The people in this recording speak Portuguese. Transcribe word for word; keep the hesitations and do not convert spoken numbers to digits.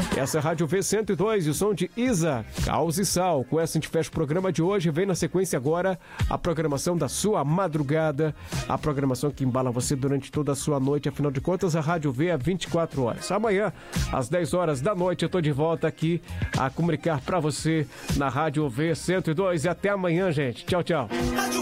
Essa é a Rádio V cento e dois e o som de Isa, Caos e Sal. Com essa a gente fecha o programa de hoje. Vem na sequência agora a programação da sua madrugada, a programação que embala você durante toda a sua noite. Afinal de contas, a Rádio V é vinte e quatro horas. Amanhã, às dez horas da noite, eu tô de volta aqui a comunicar para você na Rádio V cento e dois. E até amanhã, gente. Tchau, tchau.